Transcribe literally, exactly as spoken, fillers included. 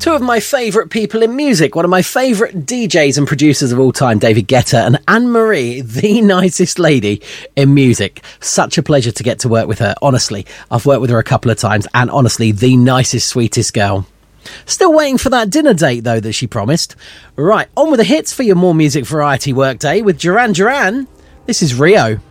Two of my favourite people in music, one of my favourite D Js and producers of all time, David Guetta, and Anne-Marie, the nicest lady in music. Such a pleasure to get to work with her, honestly. I've worked with her a couple of times, and honestly, the nicest, sweetest girl. Still waiting for that dinner date, though, that she promised. Right, on with the hits for your More Music Variety workday with Duran Duran. This is Rio.